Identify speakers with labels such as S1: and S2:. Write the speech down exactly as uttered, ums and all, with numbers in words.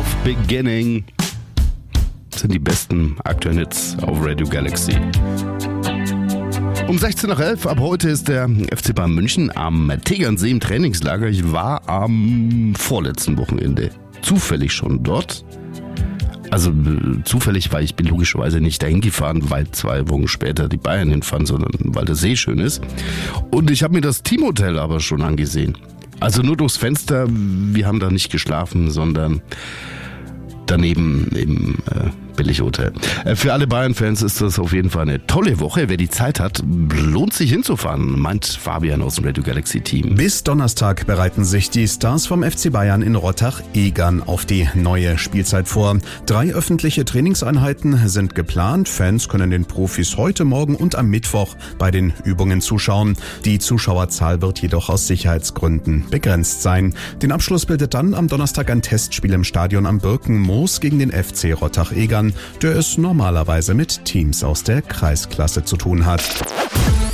S1: of Beginning sind die besten aktuellen Hits auf Radio Galaxy. Um sechzehn nach elf, ab heute ist der F C Bayern München am Tegernsee im Trainingslager. Ich war am vorletzten Wochenende zufällig schon dort. Also zufällig, weil ich bin logischerweise nicht dahin gefahren, weil zwei Wochen später die Bayern hinfahren, sondern weil der See schön ist. Und ich habe mir das Teamhotel aber schon angesehen. Also nur durchs Fenster, wir haben da nicht geschlafen, sondern daneben im äh, Billighotel. Äh, für alle Bayern-Fans ist das auf jeden Fall eine tolle Woche. Wer die Zeit hat, lohnt sich hinzufahren, meint Fabian aus dem Radio Galaxy Team.
S2: Bis Donnerstag bereiten sich die Stars vom F C Bayern in Rottach-Egern auf die neue Spielzeit vor. Drei öffentliche Trainingseinheiten sind geplant. Fans können den Profis heute, morgen und am Mittwoch bei den Übungen zuschauen. Die Zuschauerzahl wird jedoch aus Sicherheitsgründen begrenzt sein. Den Abschluss bildet dann am Donnerstag ein Testspiel im Stadion am Birkenmoos gegen den F C Rottach-Egern, der es normalerweise mit Teams aus der Kreisklasse zu tun hat.